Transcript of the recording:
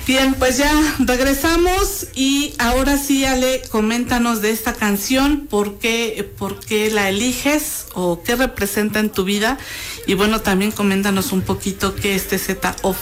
Bien, pues ya regresamos y ahora sí, Ale, coméntanos de esta canción, por qué la eliges o qué representa en tu vida, y bueno, también coméntanos un poquito qué es TZ Off.